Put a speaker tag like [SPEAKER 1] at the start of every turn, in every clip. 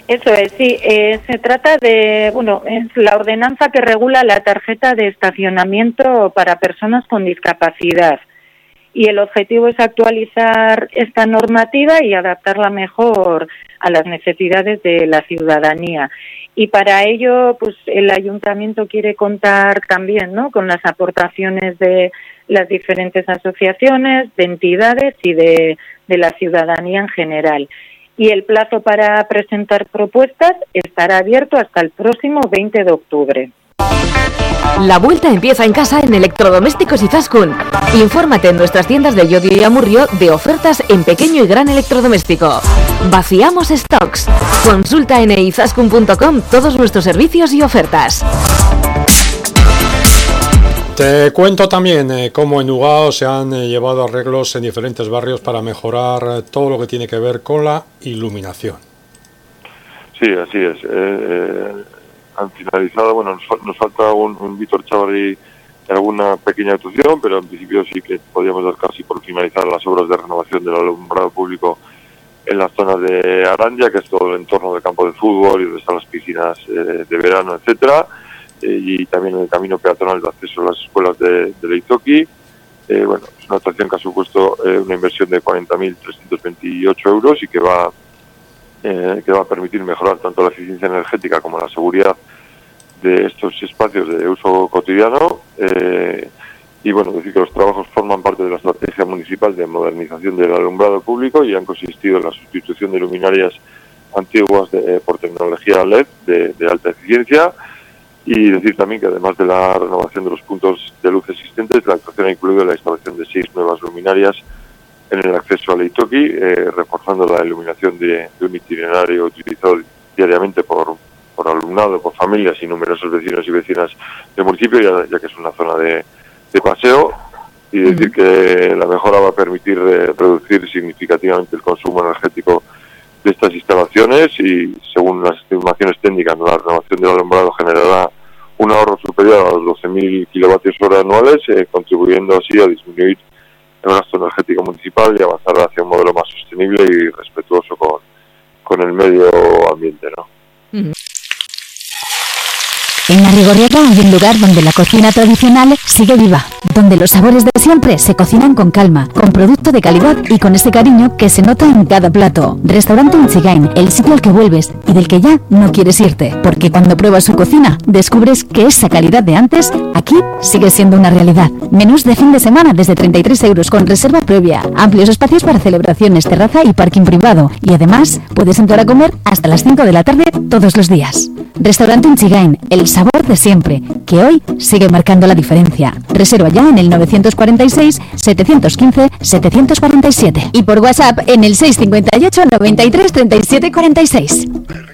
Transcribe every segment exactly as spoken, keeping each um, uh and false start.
[SPEAKER 1] Eso es, sí. Eh, se trata de, bueno, es la ordenanza que regula la tarjeta de estacionamiento para personas con discapacidad. Y el objetivo es actualizar esta normativa y adaptarla mejor a las necesidades de la ciudadanía. Y para ello, pues el ayuntamiento quiere contar también, ¿no?, con las aportaciones de las diferentes asociaciones, de entidades y de, de la ciudadanía en general. Y el plazo para presentar propuestas estará abierto hasta el próximo veinte de octubre.
[SPEAKER 2] La vuelta empieza en casa en Electrodomésticos Izaskun. Infórmate en nuestras tiendas de Llodio y Amurrio de ofertas en pequeño y gran electrodoméstico. Vaciamos stocks. Consulta en izaskun punto com todos nuestros servicios y ofertas.
[SPEAKER 3] Te cuento también eh, cómo en Ugao se han eh, llevado arreglos en diferentes barrios para mejorar eh, todo lo que tiene que ver con la iluminación.
[SPEAKER 4] Sí, así es. Eh, eh, han finalizado, bueno, nos, nos falta un, un Víctor Chavarri en alguna pequeña actuación, pero en principio sí que podríamos dar casi por finalizar las obras de renovación del alumbrado público en las zonas de Aranya, que es todo el entorno del campo de fútbol y donde están las piscinas eh, de verano, etcétera. Y también en el camino peatonal de acceso a las escuelas de, de Leitoki. Eh, bueno, es una actuación que ha supuesto eh, una inversión de cuarenta mil trescientos veintiocho euros y que va eh, que va a permitir mejorar tanto la eficiencia energética como la seguridad de estos espacios de uso cotidiano. Eh, y bueno, decir que los trabajos forman parte de la estrategia municipal de modernización del alumbrado público y han consistido en la sustitución de luminarias antiguas de, por tecnología L E D de, de alta eficiencia. Y decir también que además de la renovación de los puntos de luz existentes, la actuación ha incluido la instalación de seis nuevas luminarias en el acceso a Leitoki, eh, reforzando la iluminación de, de un itinerario utilizado diariamente por, por alumnado, por familias y numerosos vecinos y vecinas del municipio, ya, ya que es una zona de, de paseo. Y decir uh-huh. que la mejora va a permitir eh, reducir significativamente el consumo energético de estas instalaciones y, según las estimaciones técnicas, la renovación del alumbrado generará un ahorro superior a los doce mil kilovatios hora anuales, eh, contribuyendo así a disminuir el gasto energético municipal y avanzar hacia un modelo más sostenible y respetuoso con, con el medio ambiente, ¿no?
[SPEAKER 5] Uh-huh. En Arrigorrieta hay un lugar donde la cocina tradicional sigue viva, donde los sabores de siempre se cocinan con calma, con producto de calidad y con ese cariño que se nota en cada plato. Restaurante Inchigain, el sitio al que vuelves y del que ya no quieres irte, porque cuando pruebas su cocina descubres que esa calidad de antes aquí sigue siendo una realidad. Menús de fin de semana desde treinta y tres euros con reserva previa, amplios espacios para celebraciones, terraza y parking privado, y además puedes entrar a comer hasta las cinco de la tarde todos los días. Restaurante Inchigain, el sabor de siempre, que hoy sigue marcando la diferencia. Reserva ya en el novecientos cuarenta y seis, setecientos quince, setecientos cuarenta y siete y por WhatsApp en el seiscientos cincuenta y ocho, noventa y tres, treinta y siete, cuarenta y seis.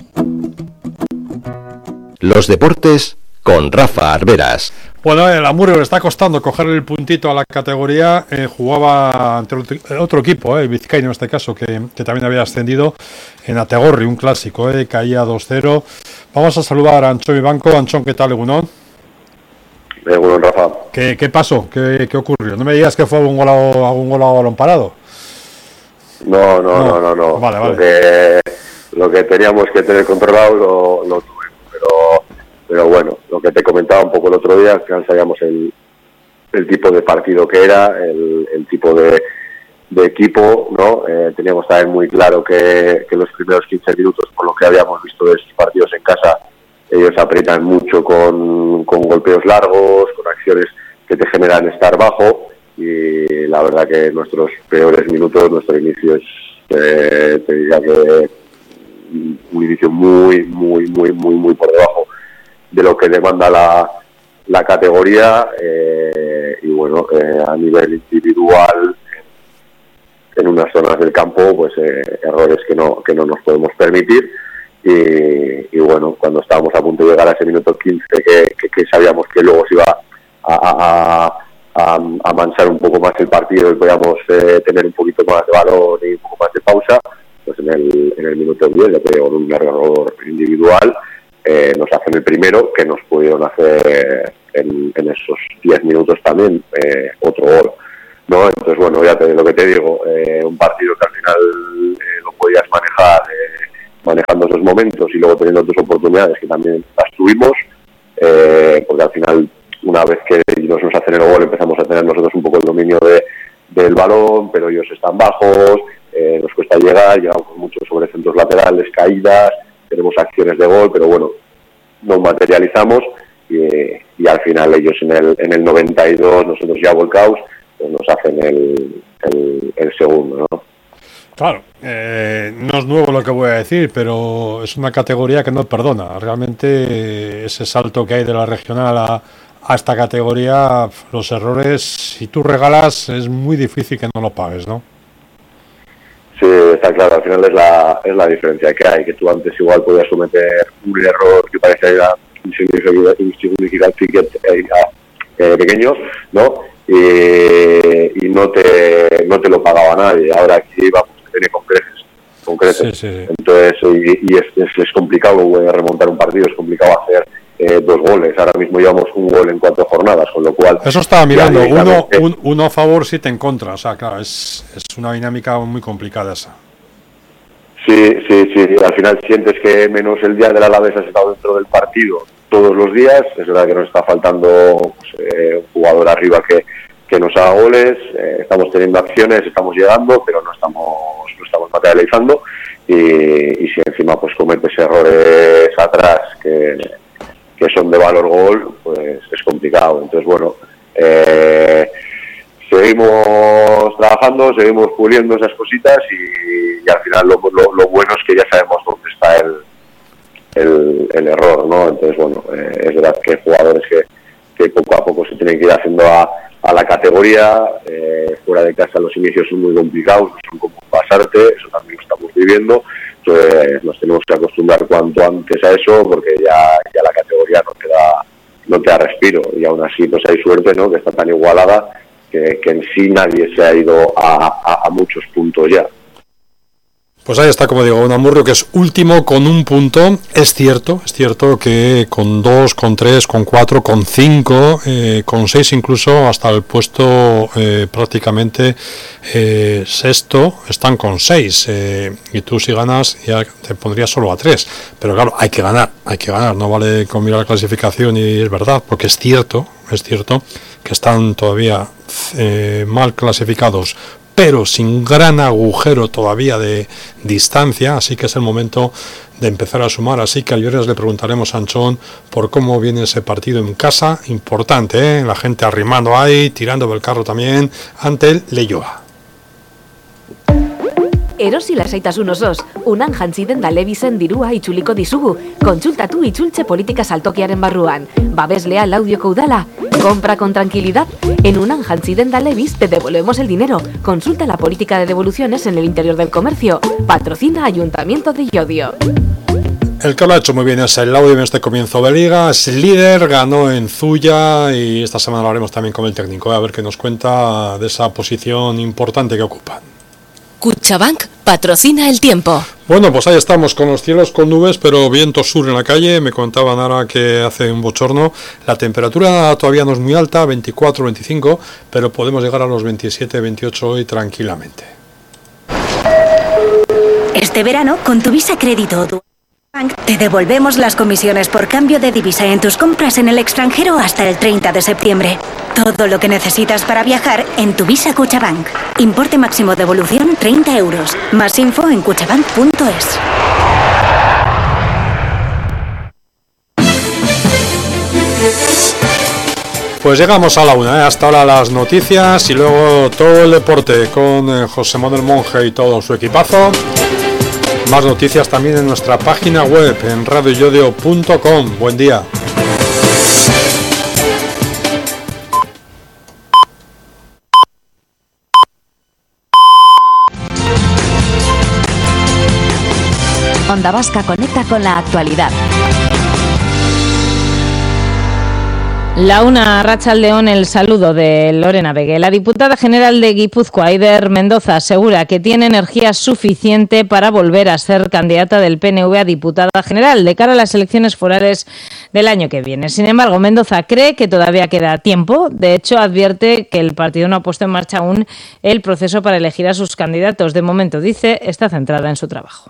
[SPEAKER 6] Los deportes con Rafa Arberas.
[SPEAKER 3] Bueno, el Amurrio le está costando coger el puntito a la categoría. Eh, jugaba ante otro equipo, eh, Vizcaíno en este caso, que, que también había ascendido en Ategorri, un clásico, eh, caía dos cero. Vamos a saludar a Anchón Ibanco. Anchón, ¿qué tal, Egunon?
[SPEAKER 7] Egunon, Rafa.
[SPEAKER 3] ¿Qué, qué pasó? ¿Qué, ¿Qué ocurrió? No me digas que fue un gol a un gol a balón parado.
[SPEAKER 7] No, no, no, no. no.
[SPEAKER 3] Vale, vale.
[SPEAKER 7] Lo que, lo que teníamos que tener controlado lo, lo tuvimos, pero... Pero bueno, lo que te comentaba un poco el otro día, que sabíamos el, el tipo de partido que era, el, el tipo de, de equipo, ¿no? Eh, teníamos también muy claro que, que los primeros quince minutos, por lo que habíamos visto de esos partidos en casa, ellos aprietan mucho con, con golpeos largos, con acciones que te generan estar bajo, y la verdad que nuestros peores minutos, nuestro inicio es, eh, te diría que un inicio muy, muy, muy, muy, muy por debajo de lo que demanda la, la categoría, eh, y bueno, eh, a nivel individual en, en unas zonas del campo, pues eh, errores que no que no nos podemos permitir, y, y bueno, cuando estábamos a punto de llegar a ese minuto quince que, que, que sabíamos que luego se iba a, a, a, a mansar un poco más el partido y podíamos eh, tener un poquito más de balón y un poco más de pausa, pues en el, en el minuto diez, ya te digo, un error individual, Eh, nos hacen el primero, que nos pudieron hacer en, en esos diez minutos también eh, otro gol, ¿no? Entonces, bueno, ya te, lo que te digo, eh, un partido que al final eh, lo podías manejar eh, manejando esos momentos y luego teniendo otras oportunidades que también las tuvimos, eh, porque al final, una vez que ellos nos hacen el gol, empezamos a tener nosotros un poco el dominio de, del balón, pero ellos están bajos, eh, nos cuesta llegar, llegamos mucho sobre centros laterales, caídas, tenemos acciones de gol, pero bueno, nos materializamos y, y al final ellos en el, en el noventa y dos, nosotros ya volcados, pues nos hacen el, el, el segundo, ¿no?
[SPEAKER 3] Claro, eh, no es nuevo lo que voy a decir, pero es una categoría que no perdona. Realmente ese salto que hay de la regional a, a esta categoría, los errores, si tú regalas, es muy difícil que no lo pagues, ¿no?
[SPEAKER 7] Sí, está claro, al final es la, es la diferencia que hay, que tú antes igual podías cometer un error que parecía insignificante, eh, pequeño, ¿no? Y, y no te no te lo pagaba nadie. Ahora aquí vamos a tener con creces, con creces. Sí, sí, sí. Entonces, y, y es, es, es complicado remontar un partido, es complicado hacer eh, dos goles. Ahora mismo llevamos un gol en cuatro jornadas, con lo cual...
[SPEAKER 3] Eso estaba mirando, uno, un, uno a favor, siete en contra. O sea, claro, es, es una dinámica muy complicada esa.
[SPEAKER 7] Sí, sí, sí. Al final sientes que menos el día del Alavés has estado dentro del partido todos los días. Es verdad que nos está faltando pues, eh, un jugador arriba que, que nos haga goles. Eh, estamos teniendo acciones, estamos llegando, pero no estamos no estamos materializando. Y, y si encima pues cometes errores atrás que, que son de valor gol, pues es complicado. Entonces, bueno, eh, seguimos trabajando, seguimos puliendo esas cositas y, y al final lo, lo, lo bueno es que ya sabemos dónde está el El, el error, ¿no? Entonces, bueno, eh, es verdad que hay jugadores que, que poco a poco se tienen que ir haciendo a, a la categoría, eh, fuera de casa los inicios son muy complicados, son como pasarte, eso también lo estamos viviendo, entonces nos tenemos que acostumbrar cuanto antes a eso, porque ya, ya la categoría no te da, no te da respiro, y aún así pues hay suerte, ¿no?, que está tan igualada que, que en sí nadie se ha ido a, a, a muchos puntos ya.
[SPEAKER 3] Pues ahí está, como digo, un Amurrio que es último con un punto. Es cierto, es cierto que con dos, con tres, con cuatro, con cinco, eh, con seis incluso, hasta el puesto eh, prácticamente eh, sexto, están con seis. Eh, y tú si ganas ya te pondrías solo a tres. Pero claro, hay que ganar, hay que ganar. No vale con mirar la clasificación y es verdad, porque es cierto, es cierto que están todavía eh, mal clasificados, pero sin gran agujero todavía de distancia, así que es el momento de empezar a sumar. Así que al viernes le preguntaremos a Anchón por cómo viene ese partido en casa, importante, ¿eh? La gente arrimando ahí, tirando del carro también, ante el Leioa.
[SPEAKER 2] Erosi lasaitasun osoz, unan jantzi den da Levisen dirua itzuliko dizugu. Kontsultatu itzultze politika saltokiaren barruan. Babeslea laudioko udala. Compra con tranquilidad. En unan jantzi den da Levis te devolvemos el dinero. Consulta la política de devoluciones en el interior del comercio. Patrocina Ayuntamiento de Llodio.
[SPEAKER 3] El que lo ha hecho muy bien es el Laudio en este comienzo de liga, es líder, ganó en Zuya y esta semana lo haremos también con el técnico, a ver qué nos cuenta de esa posición importante que ocupan.
[SPEAKER 2] Cuchabank patrocina el tiempo.
[SPEAKER 3] Bueno, pues ahí estamos con los cielos con nubes, pero viento sur en la calle. Me contaba Nara que hace un bochorno. La temperatura todavía no es muy alta, veinticuatro, veinticinco, pero podemos llegar a los veintisiete, veintiocho hoy tranquilamente.
[SPEAKER 8] Este verano, con tu Visa Crédito o tu Bank, te devolvemos las comisiones por cambio de divisa en tus compras en el extranjero hasta el treinta de septiembre. Todo lo que necesitas para viajar en tu Visa Cuchabank. Importe máximo de devolución treinta euros. Más info en cuchabank punto es.
[SPEAKER 3] Pues llegamos a la una, ¿eh? Hasta ahora las noticias y luego todo el deporte con eh, José Manuel Monge y todo su equipazo. Más noticias también en nuestra página web en radio yodio punto com. Buen día.
[SPEAKER 5] Onda Vasca conecta con la actualidad.
[SPEAKER 9] La una, Arratsaldeon, el saludo de Lorena Begue. La diputada general de Guipúzcoa, Aider Mendoza, asegura que tiene energía suficiente para volver a ser candidata del P N V a diputada general de cara a las elecciones forales del año que viene. Sin embargo, Mendoza cree que todavía queda tiempo. De hecho, advierte que el partido no ha puesto en marcha aún el proceso para elegir a sus candidatos. De momento, dice, está centrada en su trabajo.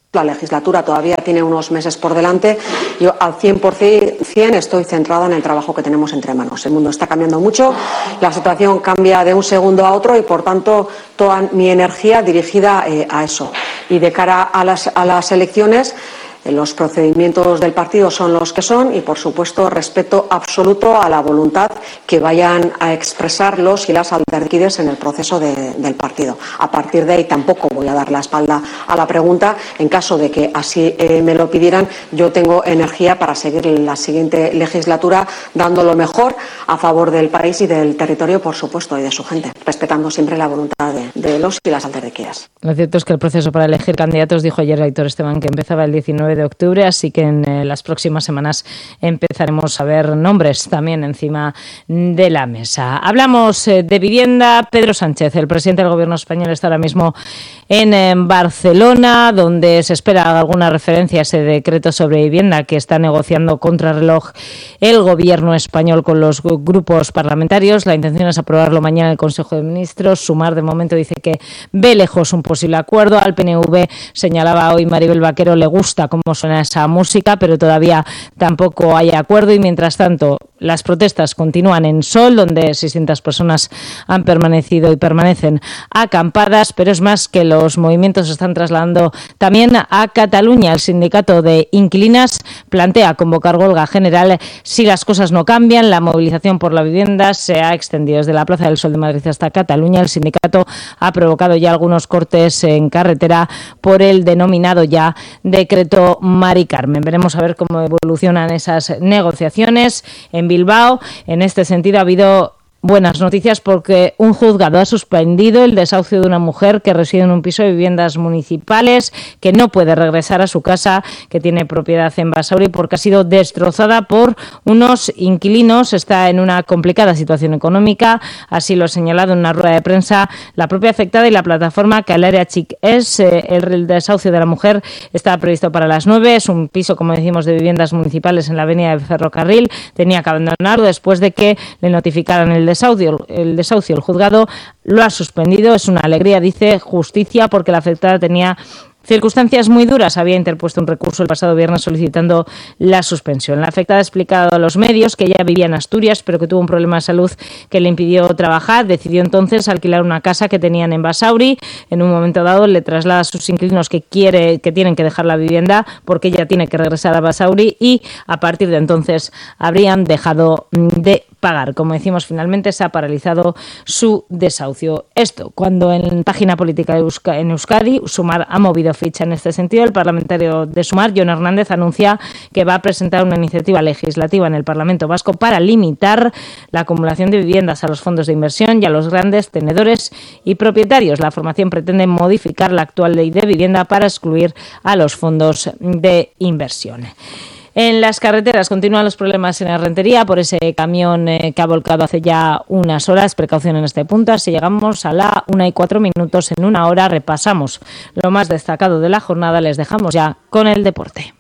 [SPEAKER 10] La legislatura todavía tiene unos meses por delante. Yo al cien por cien estoy centrada en el trabajo que tenemos entre manos. El mundo está cambiando mucho, la situación cambia de un segundo a otro y, por tanto, toda mi energía dirigida eh, a eso. Y de cara a las, a las elecciones, los procedimientos del partido son los que son y, por supuesto, respeto absoluto a la voluntad que vayan a expresar los y las alderdiquides en el proceso de, del partido. A partir de ahí tampoco voy a dar la espalda a la pregunta. En caso de que así eh, me lo pidieran, yo tengo energía para seguir la siguiente legislatura dando lo mejor a favor del país y del territorio, por supuesto, y de su gente, respetando siempre la voluntad de, de los y las alderdiquides.
[SPEAKER 9] Lo cierto es que el proceso para elegir candidatos, dijo ayer Aitor Esteban, que empezaba el diecinueve de octubre, así que en eh, las próximas semanas empezaremos a ver nombres también encima de la mesa. Hablamos eh, de vivienda. Pedro Sánchez, el presidente del Gobierno español, está ahora mismo en, en Barcelona, donde se espera alguna referencia a ese decreto sobre vivienda que está negociando contrarreloj el Gobierno español con los grupos parlamentarios. La intención es aprobarlo mañana en el Consejo de Ministros. Sumar, de momento, dice que ve lejos un posible acuerdo. Al P N V, señalaba hoy Maribel Vaquero, le gusta cómo suena esa música, pero todavía tampoco hay acuerdo. Y mientras tanto, las protestas continúan en Sol, donde seiscientas personas han permanecido y permanecen acampadas, pero es más que los movimientos se están trasladando también a Cataluña. El sindicato de inquilinas plantea convocar huelga general si las cosas no cambian. La movilización por la vivienda se ha extendido desde la Plaza del Sol de Madrid hasta Cataluña. El sindicato ha provocado ya algunos cortes en carretera por el denominado ya decreto Mari Carmen. Veremos a ver cómo evolucionan esas negociaciones. En Bilbao, en este sentido, ha habido buenas noticias porque un juzgado ha suspendido el desahucio de una mujer que reside en un piso de viviendas municipales, que no puede regresar a su casa, que tiene propiedad en Basauri, porque ha sido destrozada por unos inquilinos. Está en una complicada situación económica, así lo ha señalado en una rueda de prensa la propia afectada y la plataforma Calerea Chic. Es eh, el desahucio de la mujer está previsto para las nueve. Es un piso, como decimos, de viviendas municipales en la avenida de Ferrocarril. Tenía que abandonarlo después de que le notificaran el desahucio. El desahucio, el juzgado lo ha suspendido. Es una alegría, dice, justicia, porque la afectada tenía circunstancias muy duras. Había interpuesto un recurso el pasado viernes solicitando la suspensión. La afectada ha explicado a los medios que ella vivía en Asturias, pero que tuvo un problema de salud que le impidió trabajar. Decidió entonces alquilar una casa que tenían en Basauri. En un momento dado le traslada a sus inquilinos que quiere, que tienen que dejar la vivienda porque ella tiene que regresar a Basauri, y a partir de entonces habrían dejado de pagar. Como decimos, finalmente se ha paralizado su desahucio. Esto cuando en página política de Euska, en Euskadi, Sumar ha movido ficha en este sentido. El parlamentario de Sumar, Jon Hernández, anuncia que va a presentar una iniciativa legislativa en el Parlamento Vasco para limitar la acumulación de viviendas a los fondos de inversión y a los grandes tenedores y propietarios. La formación pretende modificar la actual ley de vivienda para excluir a los fondos de inversión. En las carreteras continúan los problemas en la Rentería por ese camión eh, que ha volcado hace ya unas horas. Precaución en este punto. Así llegamos a la una y cuatro minutos. En una hora repasamos lo más destacado de la jornada. Les dejamos ya con el deporte.